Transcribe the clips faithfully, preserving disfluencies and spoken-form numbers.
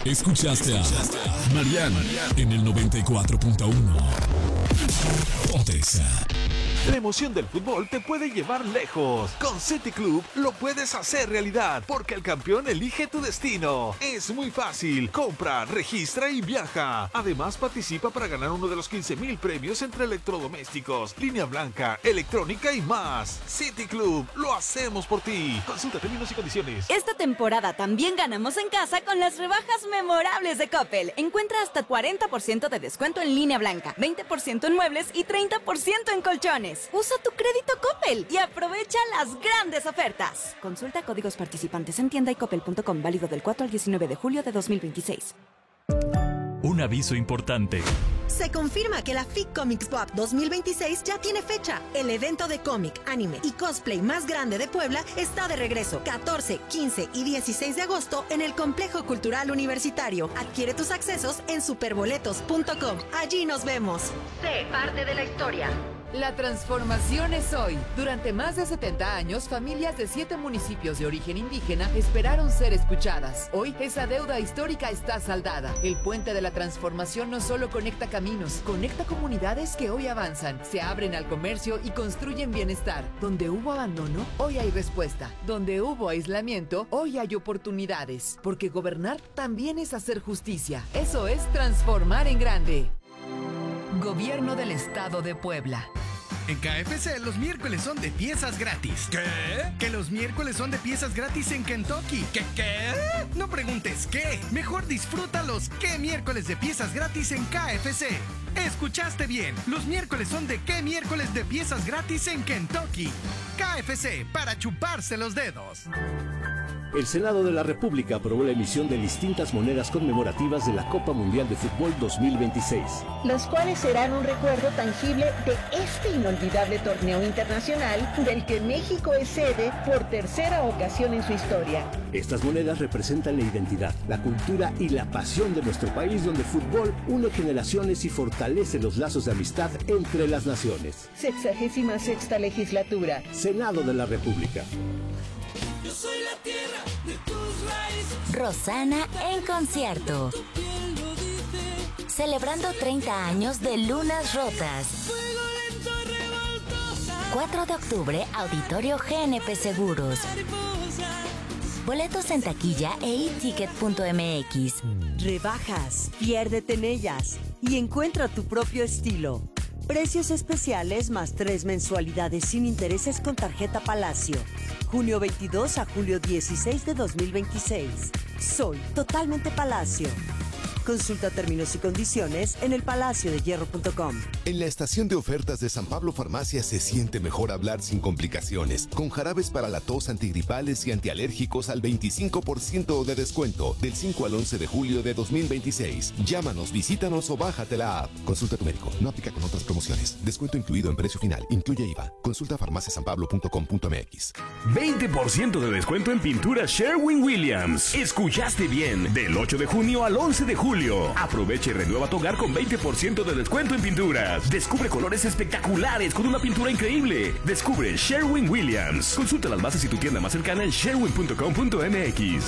Escuchaste a Mariana en el noventa y cuatro punto uno. Otesa. La emoción del fútbol te puede llevar lejos. Con City Club lo puedes hacer realidad, porque el campeón elige tu destino. Es muy fácil. Compra, registra y viaja. Además, participa para ganar uno de los quince mil premios entre electrodomésticos, línea blanca, electrónica y más. City Club, lo hacemos por ti. Consulta términos y condiciones. Esta temporada también ganamos en casa con las rebajas memorables de Coppel. Encuentra hasta cuarenta por ciento de descuento en línea blanca, veinte por ciento en muebles y treinta por ciento en colchones. Usa tu crédito Coppel y aprovecha las grandes ofertas. Consulta códigos participantes en tienda y coppel punto com, válido del cuatro al diecinueve de julio de dos mil veintiséis. Un aviso importante. Se confirma que la F I C Comics Pop dos mil veintiséis ya tiene fecha. El evento de cómic, anime y cosplay más grande de Puebla está de regreso. catorce, quince y dieciséis de agosto en el Complejo Cultural Universitario. Adquiere tus accesos en superboletos punto com. Allí nos vemos. Sé parte de la historia. La transformación es hoy. Durante más de setenta años, familias de siete municipios de origen indígena esperaron ser escuchadas. Hoy, esa deuda histórica está saldada. El puente de la transformación no solo conecta caminos, conecta comunidades que hoy avanzan, se abren al comercio y construyen bienestar. Donde hubo abandono, hoy hay respuesta. Donde hubo aislamiento, hoy hay oportunidades. Porque gobernar también es hacer justicia. Eso es transformar en grande. Gobierno del Estado de Puebla. En K F C los miércoles son de piezas gratis. ¿Qué? Que los miércoles son de piezas gratis en Kentucky. ¿Qué qué? No preguntes qué. Mejor disfruta los qué miércoles de piezas gratis en K F C. Escuchaste bien. Los miércoles son de qué miércoles de piezas gratis en Kentucky. K F C, para chuparse los dedos. El Senado de la República aprobó la emisión de distintas monedas conmemorativas de la Copa Mundial de Fútbol dos mil veintiséis. Los cuales serán un recuerdo tangible de este inolvidable torneo internacional del que México es sede por tercera ocasión en su historia. Estas monedas representan la identidad, la cultura y la pasión de nuestro país, donde el fútbol une generaciones y fortalece los lazos de amistad entre las naciones. Sexagésima sexta legislatura. Senado de la República. Yo soy la tierra de tus raíces. Rosana en concierto. Celebrando treinta años de Lunas Rotas. cuatro de octubre, Auditorio G N P Seguros. Boletos en taquilla e e ticket punto m x. Rebajas, piérdete en ellas y encuentra tu propio estilo. Precios especiales más tres mensualidades sin intereses con tarjeta Palacio. Junio veintidós a julio dieciséis de dos mil veintiséis. Soy totalmente Palacio. Consulta términos y condiciones en el palacio de hierro punto com. En la estación de ofertas de San Pablo Farmacia se siente mejor hablar sin complicaciones, con jarabes para la tos, antigripales y antialérgicos al veinticinco por ciento de descuento del cinco al once de julio de dos mil veintiséis. Llámanos, visítanos o bájate la app. Consulta a tu médico. No aplica con otras promociones. Descuento incluido en precio final. Incluye I V A. Consulta farmacia san pablo punto com punto m x. veinte por ciento de descuento en pintura Sherwin-Williams. Escuchaste bien. Del ocho de junio al once de julio. Aprovecha y renueva tu hogar con veinte por ciento de descuento en pinturas. Descubre colores espectaculares con una pintura increíble. Descubre Sherwin-Williams. Consulta las bases y tu tienda más cercana en sherwin punto com punto m x.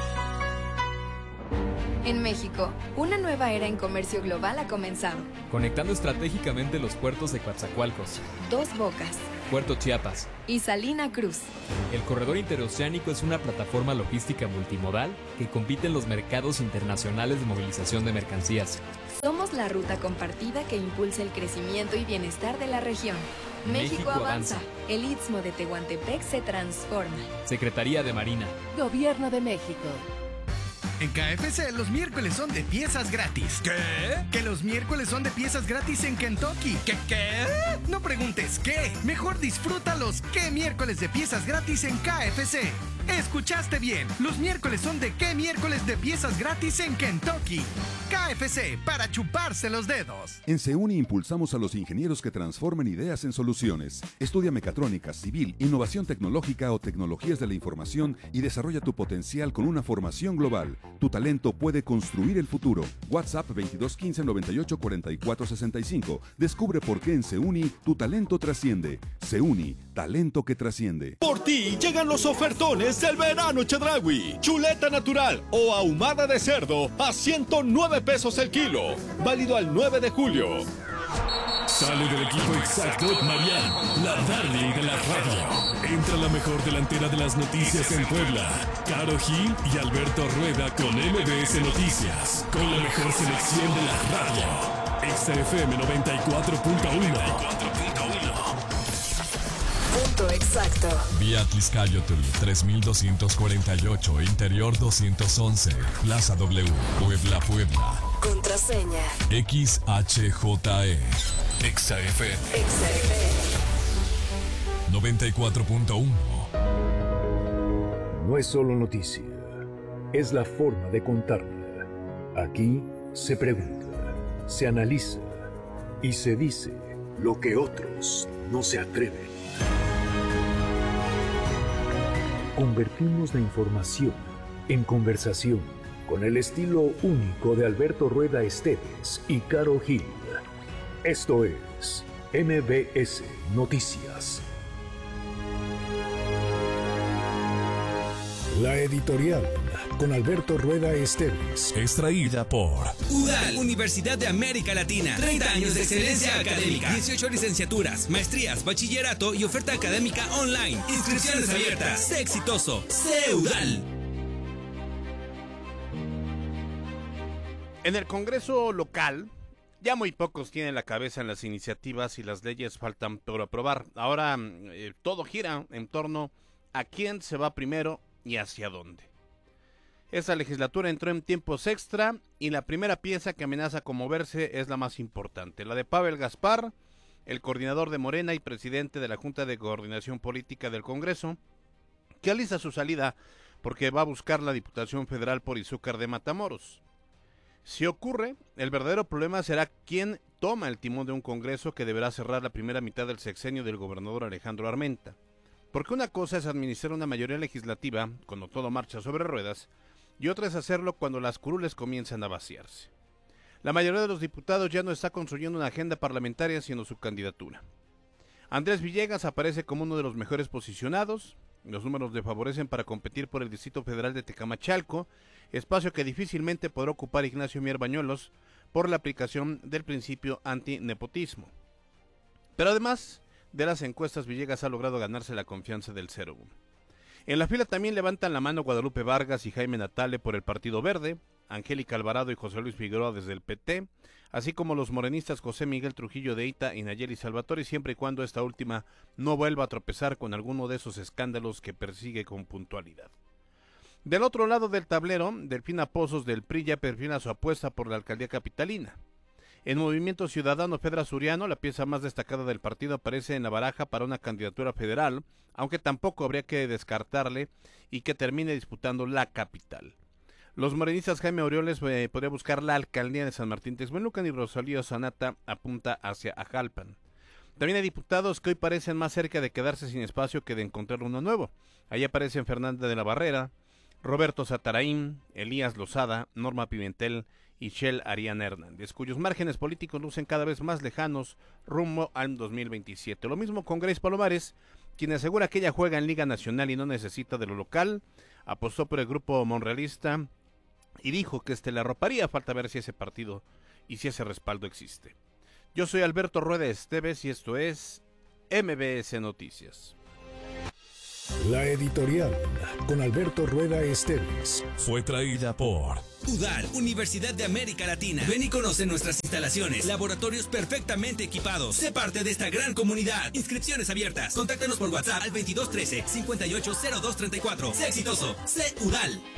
En México, una nueva era en comercio global ha comenzado. Conectando estratégicamente los puertos de Coatzacoalcos, Dos Bocas Puerto Chiapas y Salina Cruz. El corredor interoceánico es una plataforma logística multimodal que compite en los mercados internacionales de movilización de mercancías. Somos la ruta compartida que impulsa el crecimiento y bienestar de la región. México, México avanza. avanza. El Istmo de Tehuantepec se transforma. Secretaría de Marina. Gobierno de México. En K F C los miércoles son de piezas gratis. ¿Qué? Que los miércoles son de piezas gratis en Kentucky. ¿Qué qué? No preguntes qué. Mejor disfruta los qué miércoles de piezas gratis en K F C. Escuchaste bien. Los miércoles son de qué miércoles de piezas gratis en Kentucky. K F C, para chuparse los dedos. En CEUNI impulsamos a los ingenieros que transformen ideas en soluciones. Estudia mecatrónica, civil, innovación tecnológica o tecnologías de la información y desarrolla tu potencial con una formación global. Tu talento puede construir el futuro. WhatsApp veintidós quince noventa y ocho cuarenta y cuatro sesenta y cinco. Descubre por qué en CEUNI tu talento trasciende. CEUNI, talento que trasciende. Por ti llegan los ofertones del verano Chedraui. Chuleta natural o ahumada de cerdo a ciento nueve pesos el kilo. Válido al nueve de julio. Sale del equipo exacto Marian, la darling de la radio. Entra la mejor delantera de las noticias en Puebla, Caro Gil y Alberto Rueda con M B S Noticias, con la mejor selección de la radio. Exa F M noventa y cuatro punto uno. Punto exacto. Vía Tliscayotl tres mil doscientos cuarenta y ocho, Interior doscientos once, Plaza W, Puebla, Puebla. Contraseña X H J E. Exa F M. Exa F M noventa y cuatro punto uno. No es solo noticia, es la forma de contarla. Aquí se pregunta, se analiza y se dice lo que otros no se atreven. Convertimos la información en conversación con el estilo único de Alberto Rueda Esteves y Caro Gil. Esto es M B S Noticias. La editorial con Alberto Rueda Esteves. Extraída por U D A L, Universidad de América Latina. treinta años de excelencia académica. dieciocho licenciaturas, maestrías, bachillerato y oferta académica online. Inscripciones abiertas. Sé exitoso. Sé U D A L. En el Congreso local, ya muy pocos tienen la cabeza en las iniciativas y las leyes faltan por aprobar. Ahora eh, todo gira en torno a quién se va primero y hacia dónde. Esta legislatura entró en tiempos extra y la primera pieza que amenaza con moverse es la más importante, la de Pavel Gaspar, el coordinador de Morena y presidente de la Junta de Coordinación Política del Congreso, que alista su salida porque va a buscar la Diputación Federal por Izúcar de Matamoros. Si ocurre, el verdadero problema será quién toma el timón de un Congreso que deberá cerrar la primera mitad del sexenio del gobernador Alejandro Armenta. Porque una cosa es administrar una mayoría legislativa cuando todo marcha sobre ruedas, y otra es hacerlo cuando las curules comienzan a vaciarse. La mayoría de los diputados ya no está construyendo una agenda parlamentaria sino su candidatura. Andrés Villegas aparece como uno de los mejores posicionados, los números le favorecen para competir por el Distrito Federal de Tecamachalco, espacio que difícilmente podrá ocupar Ignacio Mier Bañuelos por la aplicación del principio antinepotismo. Pero además de las encuestas, Villegas ha logrado ganarse la confianza del cero uno. En la fila también levantan la mano Guadalupe Vargas y Jaime Natale por el Partido Verde, Angélica Alvarado y José Luis Figueroa desde el P T, así como los morenistas José Miguel Trujillo de Ita y Nayeli Salvatore, siempre y cuando esta última no vuelva a tropezar con alguno de esos escándalos que persigue con puntualidad. Del otro lado del tablero, Delfina Pozos del P R I ya perfila su apuesta por la alcaldía capitalina. En Movimiento Ciudadano, Fedra Suriano, la pieza más destacada del partido, aparece en la baraja para una candidatura federal, aunque tampoco habría que descartarle y que termine disputando la capital. Los morenistas Jaime Orioles eh, podría buscar la alcaldía de San Martín Texmelucan y Rosalío Sanata apunta hacia Ajalpan. También hay diputados que hoy parecen más cerca de quedarse sin espacio que de encontrar uno nuevo. Ahí aparecen Fernanda de la Barrera, Roberto Sataraín, Elías Lozada, Norma Pimentel y Shell Ariana Hernández, cuyos márgenes políticos lucen cada vez más lejanos rumbo al dos mil veintisiete. Lo mismo con Grace Palomares, quien asegura que ella juega en Liga Nacional y no necesita de lo local, apostó por el grupo monrealista y dijo que este la arroparía. Falta ver si ese partido y si ese respaldo existe. Yo soy Alberto Rueda Esteves y esto es M B S Noticias. La editorial con Alberto Rueda Esteves fue traída por U D A L, Universidad de América Latina. Ven y conoce nuestras instalaciones, laboratorios perfectamente equipados. Sé parte de esta gran comunidad. Inscripciones abiertas. Contáctanos por WhatsApp al veintidós trece, cincuenta y ocho cero dos treinta y cuatro. Sé exitoso. Sé U D A L.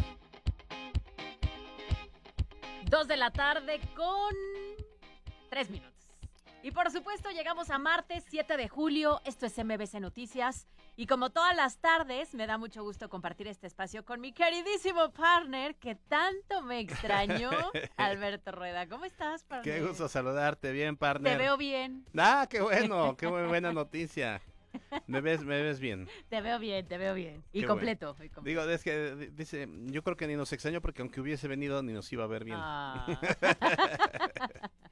Dos de la tarde con tres minutos. Y por supuesto llegamos a martes siete de julio, esto es M B C Noticias y como todas las tardes me da mucho gusto compartir este espacio con mi queridísimo partner que tanto me extrañó, Alberto Rueda. ¿Cómo estás, partner? Qué gusto saludarte, bien, partner. Te veo bien. Ah, qué bueno, qué muy buena noticia. ¿Me ves, me ves bien? Te veo bien, te veo bien. Y completo, bueno. y completo. Digo, es que dice, yo creo que ni nos extrañó porque aunque hubiese venido ni nos iba a ver bien. Ah.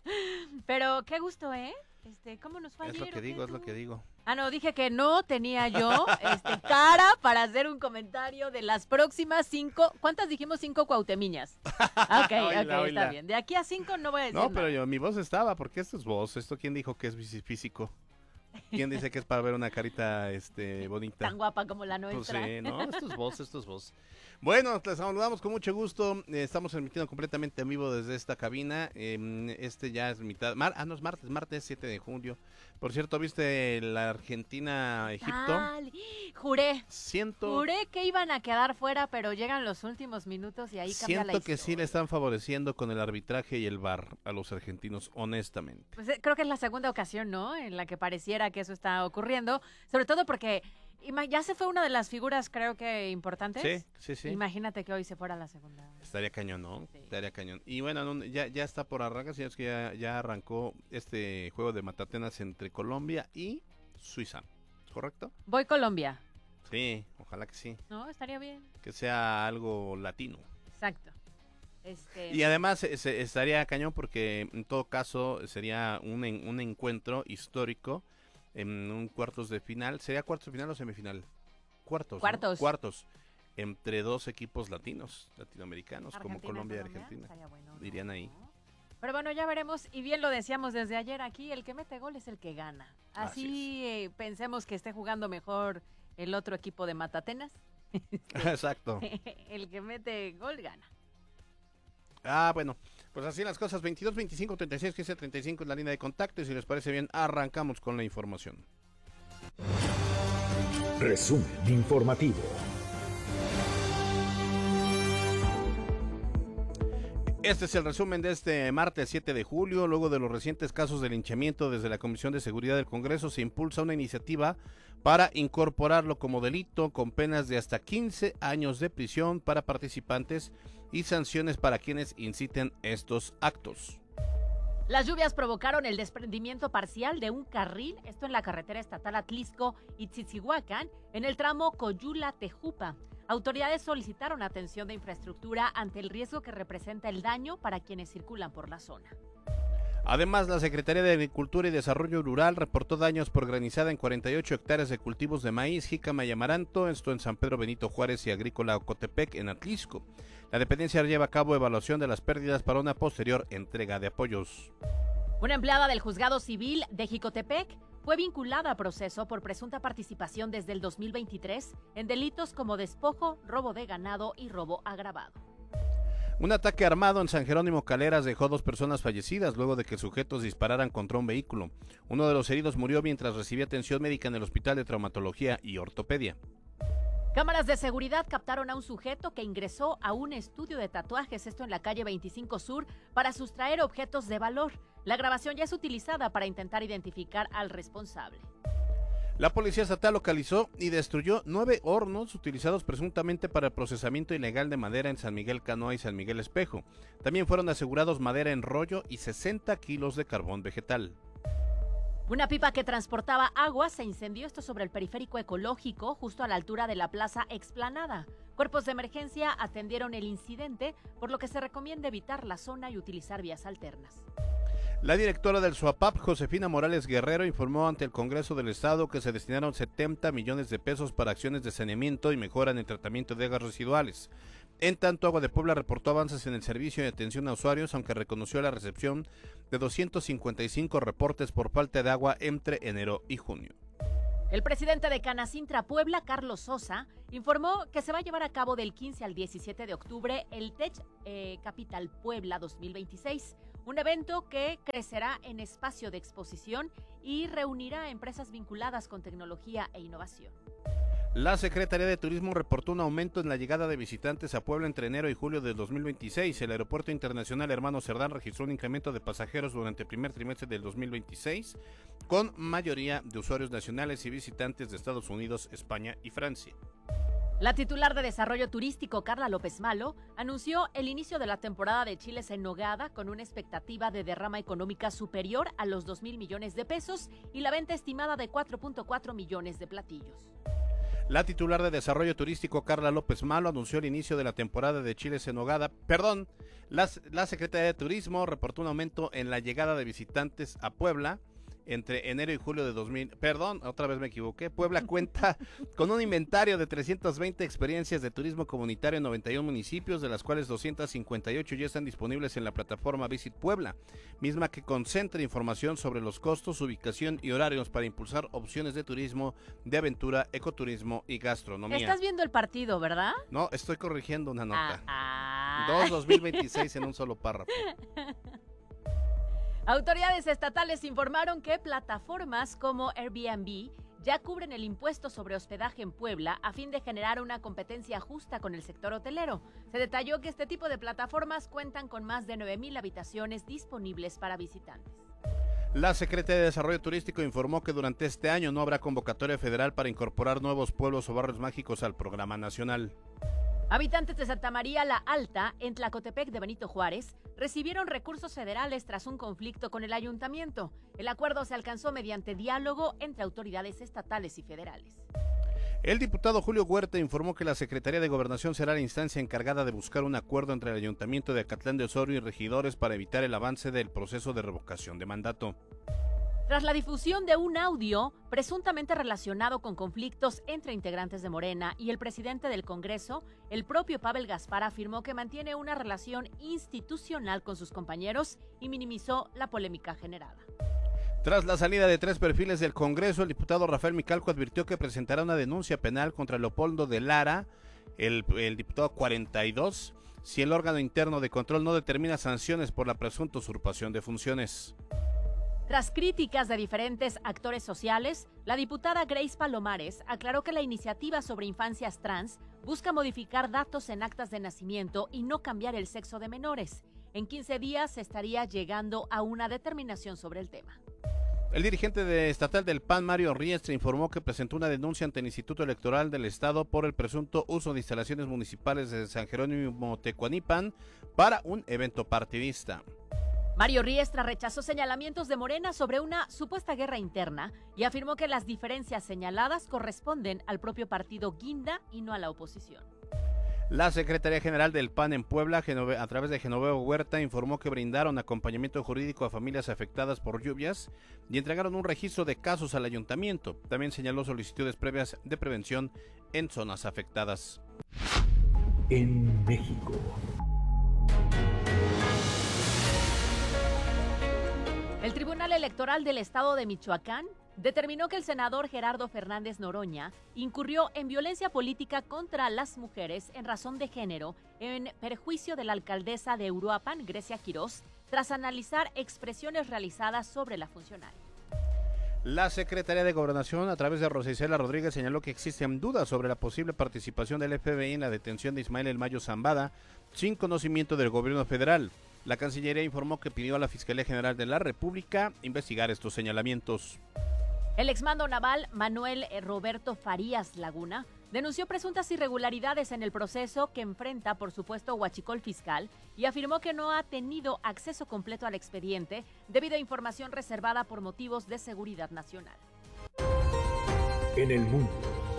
Pero qué gusto, ¿eh? Este, ¿cómo nos fue Es ayer, lo que digo, es lo que digo. Ah, no, dije que no tenía yo este, cara para hacer un comentario de las próximas cinco. ¿Cuántas dijimos? Cinco cuautemiñas. Ok, Oíla, ok, oíla. está bien. De aquí a cinco no voy a decir No, pero nada. yo, mi voz estaba, porque esto es voz. ¿Esto quién dijo que es fí- físico? ¿Quién dice que es para ver una carita este, bonita? Tan guapa como la Pues nuestra. sí, no, esto es voz, esto es voz. Bueno, te saludamos con mucho gusto. Eh, estamos transmitiendo completamente en vivo desde esta cabina. Eh, este ya es mitad. Mar, ah, no, es martes, martes siete de julio. Por cierto, ¿viste la Argentina-Egipto? Dale. Juré. Siento, Juré que iban a quedar fuera, pero llegan los últimos minutos y ahí cambia la siento historia. que sí le están favoreciendo con el arbitraje y el V A R a los argentinos, honestamente. Pues eh, creo que es la segunda ocasión, ¿no? En la que pareciera que eso está ocurriendo. Sobre todo porque ima- ya se fue una de las figuras, creo que importantes. Sí, sí, sí. Imagínate que hoy se fuera la segunda. Estaría cañón, ¿no? Estaría cañón. Y bueno, no, ya, ya está por arrancar, señores, que ya, ya arrancó este juego de matatenas entre Colombia y Suiza, ¿correcto? Voy Colombia, Sí, ojalá que sí. ¿no? Estaría bien. Que sea algo latino. Exacto. Este... Y además se- se- estaría cañón porque en todo caso sería un, en- un encuentro histórico en un cuartos de final. ¿Sería cuartos de final o semifinal? Cuartos. ¿no? Cuartos. Cuartos. Entre dos equipos latinos, latinoamericanos, como Argentina, Colombia y Colombia, Argentina. estaría bueno, ¿no? Dirían ahí. Pero bueno, ya veremos. Y bien lo decíamos desde ayer aquí, el que mete gol es el que gana. Así, Así eh, pensemos que esté jugando mejor el otro equipo de Matatenas. Exacto. El que mete gol gana. Ah, bueno, pues así las cosas. Veintidós, veinticinco, treinta y seis, quince, treinta y cinco es la línea de contacto y si les parece bien, arrancamos con la información. Resumen informativo. Este es el resumen de este martes siete de julio. Luego de los recientes casos de linchamiento, desde la Comisión de Seguridad del Congreso se impulsa una iniciativa para incorporarlo como delito con penas de hasta quince años de prisión para participantes y sanciones para quienes inciten estos actos. Las lluvias provocaron el desprendimiento parcial de un carril, esto en la carretera estatal Atlisco-Itzitzihuacán, en el tramo Coyula-Tejupa. Autoridades solicitaron atención de infraestructura ante el riesgo que representa el daño para quienes circulan por la zona. Además, la Secretaría de Agricultura y Desarrollo Rural reportó daños por granizada en cuarenta y ocho hectáreas de cultivos de maíz, jícama y amaranto, esto en San Pedro Benito Juárez y Agrícola Ocotepec, en Atlisco. La dependencia lleva a cabo evaluación de las pérdidas para una posterior entrega de apoyos. Una empleada del juzgado civil de Jicotepec fue vinculada a proceso por presunta participación desde el dos mil veintitrés en delitos como despojo, robo de ganado y robo agravado. Un ataque armado en San Jerónimo Caleras dejó dos personas fallecidas luego de que sujetos dispararan contra un vehículo. Uno de los heridos murió mientras recibía atención médica en el Hospital de Traumatología y Ortopedia. Cámaras de seguridad captaron a un sujeto que ingresó a un estudio de tatuajes, esto en la calle veinticinco Sur, para sustraer objetos de valor. La grabación ya es utilizada para intentar identificar al responsable. La policía estatal localizó y destruyó nueve hornos utilizados presuntamente para el procesamiento ilegal de madera en San Miguel Canoa y San Miguel Espejo. También fueron asegurados madera en rollo y sesenta kilos de carbón vegetal. Una pipa que transportaba agua se incendió, esto sobre el periférico ecológico, justo a la altura de la Plaza Explanada. Cuerpos de emergencia atendieron el incidente, por lo que se recomienda evitar la zona y utilizar vías alternas. La directora del SUAPAP, Josefina Morales Guerrero, informó ante el Congreso del Estado que se destinaron setenta millones de pesos para acciones de saneamiento y mejora en el tratamiento de aguas residuales. En tanto, Agua de Puebla reportó avances en el servicio de atención a usuarios, aunque reconoció la recepción de doscientos cincuenta y cinco reportes por falta de agua entre enero y junio. El presidente de Canacintra Puebla, Carlos Sosa, informó que se va a llevar a cabo del quince al diecisiete de octubre el Tech eh, Capital Puebla dos mil veintiséis, un evento que crecerá en espacio de exposición y reunirá a empresas vinculadas con tecnología e innovación. La Secretaría de Turismo reportó un aumento en la llegada de visitantes a Puebla entre enero y julio del dos mil veintiséis. El Aeropuerto Internacional Hermano Cerdán registró un incremento de pasajeros durante el primer trimestre del dos mil veintiséis, con mayoría de usuarios nacionales y visitantes de Estados Unidos, España y Francia. La titular de Desarrollo Turístico, Carla López Malo, anunció el inicio de la temporada de chiles en nogada con una expectativa de derrama económica superior a los dos mil millones de pesos y la venta estimada de cuatro punto cuatro millones de platillos. La titular de Desarrollo Turístico, Carla López Malo, anunció el inicio de la temporada de chiles en nogada. Perdón, la, la Secretaría de Turismo reportó un aumento en la llegada de visitantes a Puebla entre enero y julio de dos mil. Perdón, otra vez me equivoqué. Puebla cuenta con un inventario de trescientas veinte experiencias de turismo comunitario en noventa y uno municipios, de las cuales doscientas cincuenta y ocho ya están disponibles en la plataforma Visit Puebla, misma que concentra información sobre los costos, ubicación y horarios para impulsar opciones de turismo, de aventura, ecoturismo y gastronomía. Estás viendo el partido, ¿verdad? No, estoy corrigiendo una nota. Ah, ah. dos dos mil veintiséis en un solo párrafo. Autoridades estatales informaron que plataformas como Airbnb ya cubren el impuesto sobre hospedaje en Puebla a fin de generar una competencia justa con el sector hotelero. Se detalló que este tipo de plataformas cuentan con más de nueve mil habitaciones disponibles para visitantes. La Secretaría de Desarrollo Turístico informó que durante este año no habrá convocatoria federal para incorporar nuevos pueblos o barrios mágicos al programa nacional. Habitantes de Santa María la Alta, en Tlacotepec de Benito Juárez, recibieron recursos federales tras un conflicto con el ayuntamiento. El acuerdo se alcanzó mediante diálogo entre autoridades estatales y federales. El diputado Julio Huerta informó que la Secretaría de Gobernación será la instancia encargada de buscar un acuerdo entre el Ayuntamiento de Acatlán de Osorio y regidores para evitar el avance del proceso de revocación de mandato. Tras la difusión de un audio presuntamente relacionado con conflictos entre integrantes de Morena y el presidente del Congreso, el propio Pavel Gaspar afirmó que mantiene una relación institucional con sus compañeros y minimizó la polémica generada. Tras la salida de tres perfiles del Congreso, el diputado Rafael Micalco advirtió que presentará una denuncia penal contra Leopoldo de Lara, el, el diputado cuarenta y dos, si el órgano interno de control no determina sanciones por la presunta usurpación de funciones. Tras críticas de diferentes actores sociales, la diputada Grace Palomares aclaró que la iniciativa sobre infancias trans busca modificar datos en actas de nacimiento y no cambiar el sexo de menores. En quince días se estaría llegando a una determinación sobre el tema. El dirigente de estatal del P A N, Mario Riestra, informó que presentó una denuncia ante el Instituto Electoral del Estado por el presunto uso de instalaciones municipales de San Jerónimo Tecuanipan para un evento partidista. Mario Riestra rechazó señalamientos de Morena sobre una supuesta guerra interna y afirmó que las diferencias señaladas corresponden al propio partido Guinda y no a la oposición. La Secretaría General del P A N en Puebla, Genove- a través de Genoveva Huerta, informó que brindaron acompañamiento jurídico a familias afectadas por lluvias y entregaron un registro de casos al ayuntamiento. También señaló solicitudes previas de prevención en zonas afectadas. En México. El Tribunal Electoral del Estado de Michoacán determinó que el senador Gerardo Fernández Noroña incurrió en violencia política contra las mujeres en razón de género en perjuicio de la alcaldesa de Uruapan, Grecia Quirós, tras analizar expresiones realizadas sobre la funcionaria. La Secretaría de Gobernación, a través de Rosa Isela Rodríguez, señaló que existen dudas sobre la posible participación del F B I en la detención de Ismael El Mayo Zambada, sin conocimiento del gobierno federal. La Cancillería informó que pidió a la Fiscalía General de la República investigar estos señalamientos. El exmando naval Manuel Roberto Farías Laguna denunció presuntas irregularidades en el proceso que enfrenta por supuesto huachicol fiscal y afirmó que no ha tenido acceso completo al expediente debido a información reservada por motivos de seguridad nacional. En el mundo.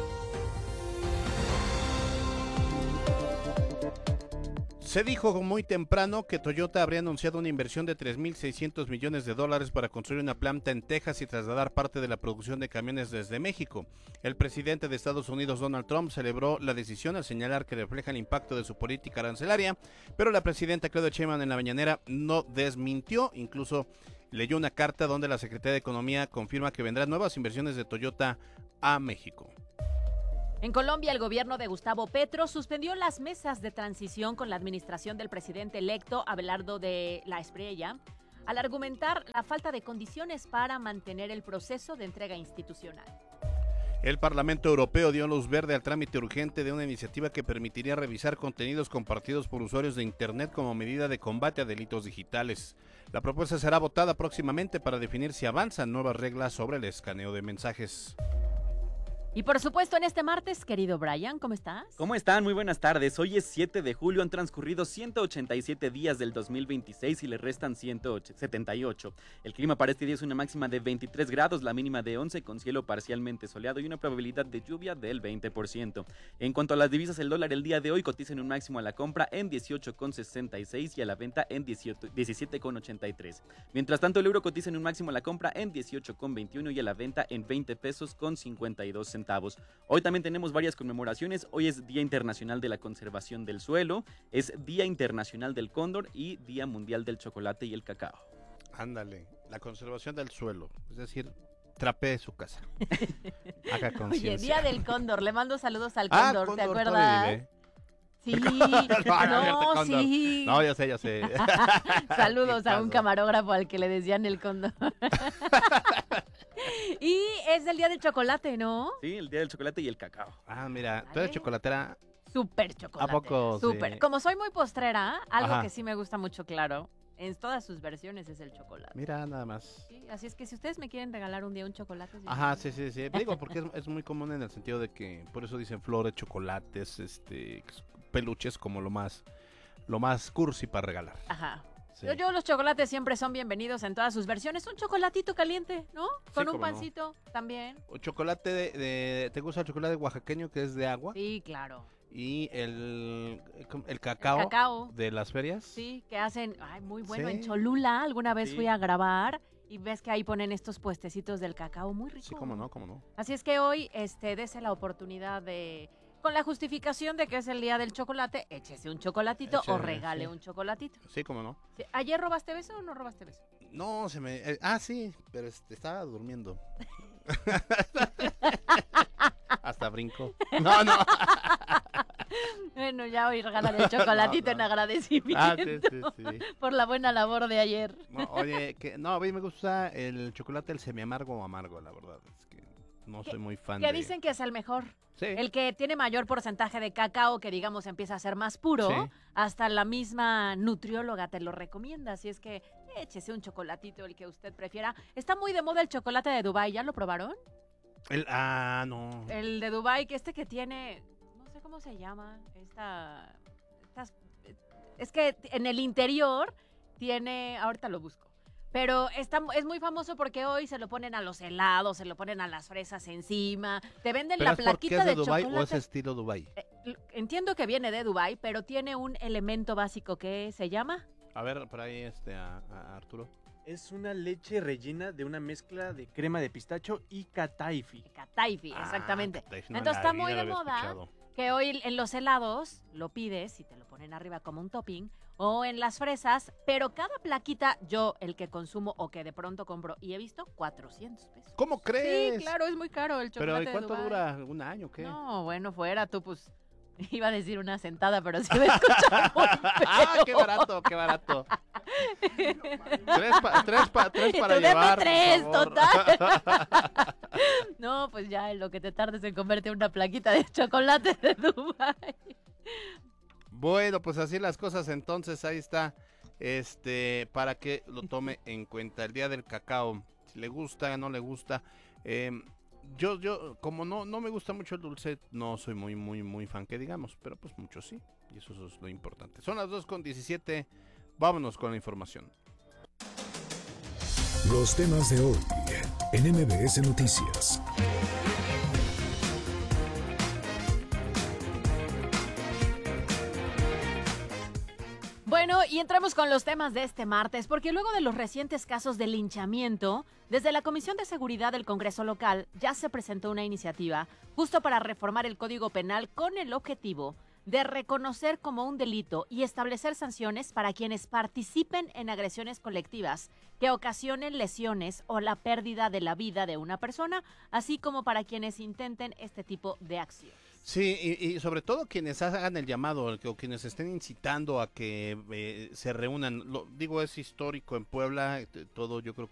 Se dijo muy temprano que Toyota habría anunciado una inversión de tres mil seiscientos millones de dólares para construir una planta en Texas y trasladar parte de la producción de camiones desde México. El presidente de Estados Unidos, Donald Trump, celebró la decisión al señalar que refleja el impacto de su política arancelaria, pero la presidenta Claudia Sheinbaum en la mañanera no desmintió, incluso leyó una carta donde la Secretaría de Economía confirma que vendrán nuevas inversiones de Toyota a México. En Colombia, el gobierno de Gustavo Petro suspendió las mesas de transición con la administración del presidente electo Abelardo de la Espriella, al argumentar la falta de condiciones para mantener el proceso de entrega institucional. El Parlamento Europeo dio luz verde al trámite urgente de una iniciativa que permitiría revisar contenidos compartidos por usuarios de Internet como medida de combate a delitos digitales. La propuesta será votada próximamente para definir si avanzan nuevas reglas sobre el escaneo de mensajes. Y por supuesto en este martes, querido Brian, ¿cómo estás? ¿Cómo están? Muy buenas tardes. Hoy es siete de julio, han transcurrido ciento ochenta y siete días del dos mil veintiséis y le restan ciento setenta y ocho. El clima para este día es una máxima de veintitrés grados, la mínima de once con cielo parcialmente soleado y una probabilidad de lluvia del veinte por ciento. En cuanto a las divisas, el dólar el día de hoy cotiza en un máximo a la compra en dieciocho con sesenta y seis y a la venta en diecisiete con ochenta y tres. Mientras tanto, el euro cotiza en un máximo a la compra en dieciocho con veintiuno y a la venta en veinte pesos con cincuenta y dos centavos. Hoy también tenemos varias conmemoraciones. Hoy es Día Internacional de la Conservación del Suelo, es Día Internacional del Cóndor y Día Mundial del Chocolate y el Cacao. Ándale, la conservación del suelo, es decir, trapee su casa. Haga conciencia. Oye, Día del Cóndor, le mando saludos al Ah, Cóndor, ¿te Cóndor acuerdas? todavía vive. Sí, no, no, sí. No, ya sé, ya sé. Saludos a un camarógrafo al que le decían el Cóndor. Y es el día del chocolate, ¿no? Sí, el día del chocolate y el cacao. Ah, mira, tú eres chocolatera. Súper chocolate. ¿A poco? Súper. Sí. Como soy muy postrera, algo Ajá. que sí me gusta mucho, claro, en todas sus versiones es el chocolate. Mira, nada más. Sí, así es que si ustedes me quieren regalar un día un chocolate. Sí, Ajá, sí, sí, sí. Digo, porque es, es muy común en el sentido de que, por eso dicen flores, chocolates, este, peluches como lo más, lo más cursi para regalar. Ajá. Sí. Yo, yo los chocolates siempre son bienvenidos en todas sus versiones. Un chocolatito caliente, ¿no? Con Sí, un cómo no. pancito también. O chocolate de, de- ¿te gusta el chocolate oaxaqueño que es de agua? Sí, claro. Y el, el cacao, El cacao. de las ferias. Sí, que hacen, ay, muy bueno. Sí. En Cholula alguna vez Sí. fui a grabar y ves que ahí ponen estos puestecitos del cacao muy ricos. Sí, cómo no, cómo no. Así es que hoy, este, dese la oportunidad de, con la justificación de que es el día del chocolate, échese un chocolatito o Échale, regale sí. un chocolatito. Sí, cómo no. Sí, ¿ayer robaste beso o no robaste beso? No, se me... eh, ah, sí, pero este, estaba durmiendo. Hasta brinco. No, no. Bueno, ya hoy regalaré el chocolatito No, en no. agradecimiento Ah, sí, sí, sí. por la buena labor de ayer. No, oye, que, no, a mí me gusta el chocolate, el semiamargo o amargo, la verdad. Es que no soy muy fan Que de... dicen que es el mejor. Sí. El que tiene mayor porcentaje de cacao, que digamos empieza a ser más puro, Sí. hasta la misma nutrióloga te lo recomienda. Así es que échese un chocolatito, el que usted prefiera. Está muy de moda el chocolate de Dubái, ¿ya lo probaron? El, ah, no. El de Dubái, que este que tiene, no sé cómo se llama, esta, estas, es que en el interior tiene, ahorita lo busco. Pero está, es muy famoso porque hoy se lo ponen a los helados, se lo ponen a las fresas encima, te venden ¿Pero la es porque plaquita es de de Dubái chocolate. o es estilo Dubái? Eh, Entiendo que viene de Dubái, pero tiene un elemento básico que se llama A ver, por ahí este, a, a Arturo. Es una leche rellena de una mezcla de crema de pistacho y cataifi. cataifi, exactamente. cataifi, no Entonces la está vi, muy no la de había moda escuchado. que hoy en los helados lo pides y te lo ponen arriba como un topping, o en las fresas, pero cada plaquita, yo el que consumo o que de pronto compro y he visto, cuatrocientos pesos. ¿Cómo crees? Sí, claro, es muy caro el Pero chocolate ¿y de cuánto Dubái. dura? ¿Un año o qué? No, bueno, fuera tú, pues, iba a decir una sentada, pero se va a escuchar muy ¡Ah, feo. qué barato, qué barato! tres, pa- tres, pa- tres Y para tú, deme llevar, por tres, favor. total. No, pues ya en lo que te tardes en comerte una plaquita de chocolate de Dubái. Bueno, pues así las cosas, entonces ahí está, este, para que lo tome en cuenta. El día del cacao, si le gusta, no le gusta. Eh, yo, yo, como no, no me gusta mucho el dulce, no soy muy, muy, muy fan que digamos, pero pues muchos sí, y eso es lo importante. Son las dos con diecisiete, vámonos con la información. Los temas de hoy en M B S Noticias. Bueno, y entramos con los temas de este martes, porque luego de los recientes casos de linchamiento, desde la Comisión de Seguridad del Congreso local ya se presentó una iniciativa justo para reformar el Código Penal con el objetivo de reconocer como un delito y establecer sanciones para quienes participen en agresiones colectivas que ocasionen lesiones o la pérdida de la vida de una persona, así como para quienes intenten este tipo de acción. Sí, y, y sobre todo quienes hagan el llamado, o quienes estén incitando a que eh, se reúnan. Lo, digo, es histórico en Puebla, todo yo creo